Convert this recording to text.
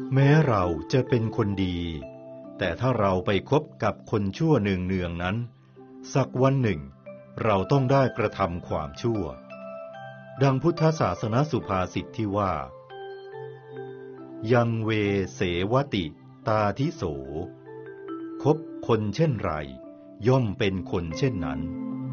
แม้เราจะเป็นคนดีแต่ถ้าเราไปคบกับคนชั่วเนืองๆนั้นสักวันหนึ่งเราต้องได้กระทำความชั่วดังพุทธศาสนสุภาษิตที่ว่ายังเวเสวติตาทิโสคบคนเช่นไรย่อมเป็นคนเช่นนั้น